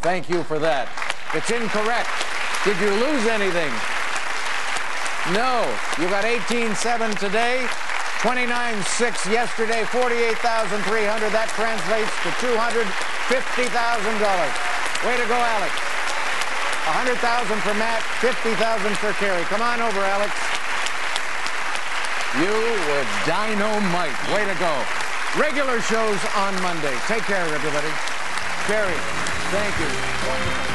Thank you for that. It's incorrect. Did you lose anything? No. You got 18.7 today, 29.6 yesterday, 48,300. That translates to $250,000. Way to go, Alex. 100,000 for Matt, 50,000 for Kerry. Come on over, Alex. You were dynamite. Way to go. Regular shows on Monday. Take care, everybody. Kerry, thank you. Wonderful.